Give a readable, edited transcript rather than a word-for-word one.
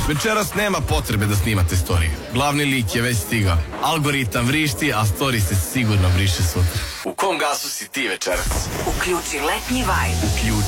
Večeras nema potrebe da snimate storiju. Glavni lik je već stigao. Algoritam vrišti, a story se sigurno vriše sutra. U kom gasu si ti večeras? Uključi letnji vibe. Uključi